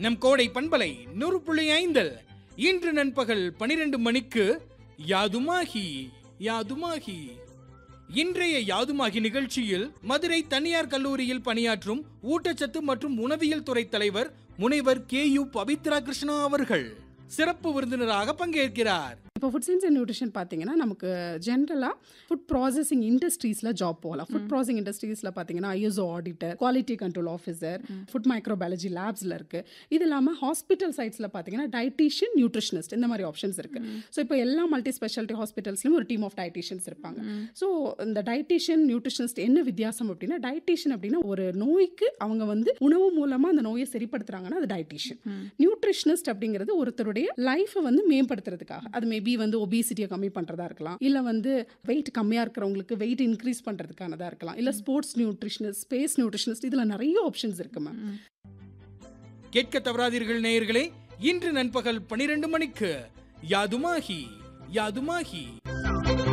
நம் கோடை பண்பலை 100.5 இன்று நண்பகல் 12 மணிக்கு யாதுமாகி யாதுமாகி. இன்றைய யாதுமாகி நிகழ்ச்சியில் மதுரை தனியார் கல்லூரியில் பணியாற்றும் ஊட்டச்சத்து மற்றும் உணவியல் துறை தலைவர் முனைவர் KU பவித்ரா கிருஷ்ணா அவர்கள் சிறப்பு விருந்தினராக பங்கேற்கிறார். இப்போ ஃபுட் சயின்ஸ் அண்ட் நியூட்ரிஷன் பார்த்தீங்கன்னா நமக்கு ஜென்ரலாக ஃபுட் ப்ராசஸிங் இண்டஸ்ட்ரீஸில் ஜாப் போகலாம். ஃபுட் ப்ராசஸிங் இண்டஸ்ட்ரீஸில் பார்த்தீங்கன்னா ISO auditor, quality control officer, food microbiology லேப்ஸில் இருக்குது. இது இல்லாமல் ஹாஸ்பிட்டல் சைட்ஸில் பார்த்தீங்கன்னா டயட்டீஷியன், நியூட்ரிஷனிஸ்ட் இந்த மாதிரி ஆப்ஷன்ஸ் இருக்குது. ஸோ இப்போ எல்லா மல்டி ஸ்பெஷாலிட்டி ஹாஸ்பிட்டல்ஸ்லையும் ஒரு டீம் ஆஃப் டயட்டீஷியன்ஸ் இருப்பாங்க. ஸோ இந்த டயட்டீஷியன், நியூட்ரிஷனிஸ்ட் என்ன வித்தியாசம் அப்படின்னா, டயட்டீஷியன் அப்படின்னா ஒரு நோய்க்கு அவங்க உணவு மூலமாக அந்த நோயை சரிப்படுத்துறாங்கன்னா அது டயட்டீஷியன். நியூட்ரிஷனிஸ்ட் அப்படிங்கிறது ஒருத்தருடைய லைஃபை மேம்படுத்துறதுக்காக, அது மேபி ஒபிசிட்டியை கம்மி பண்றதா இருக்கலாம், இல்ல வெயிட் கம்மியா இருக்கிறவங்களுக்கு வெயிட் இன்க்ரீஸ் பண்றதுக்கானதா இருக்கலாம், இல்ல ஸ்போர்ட்ஸ் நியூட்ரிஷனிஸ்ட், ஸ்பேஸ் நியூட்ரிஷனிஸ்ட், இதுல நிறைய ஆப்ஷன்ஸ் இருக்கு மேம். கேட்க தவறாதீர்கள் நேயர்களே, இன்று நண்பகல் 12 மணிக்கு யாதுமாகி யாதுமாகி.